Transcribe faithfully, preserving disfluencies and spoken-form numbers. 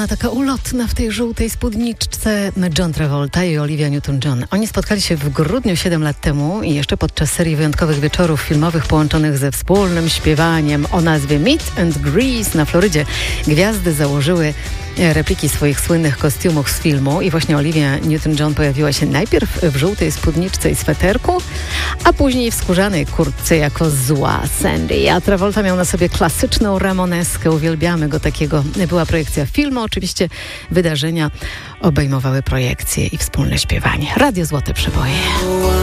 ona taka ulotna w tej żółtej spódniczce. John Travolta i Olivia Newton-John. Oni spotkali się w grudniu siedem lat temu i jeszcze podczas serii wyjątkowych wieczorów filmowych połączonych ze wspólnym śpiewaniem o nazwie Meet and Grease na Florydzie. Gwiazdy założyły repliki swoich słynnych kostiumów z filmu i właśnie Olivia Newton-John pojawiła się najpierw w żółtej spódniczce i sweterku, a później w skórzanej kurtce jako zła Sandy. A Travolta miał na sobie klasyczną ramoneskę. Uwielbiamy go takiego. Była projekcja filmu. Oczywiście wydarzenia obejmowały projekcje i wspólne śpiewanie. Radio Złote Przeboje.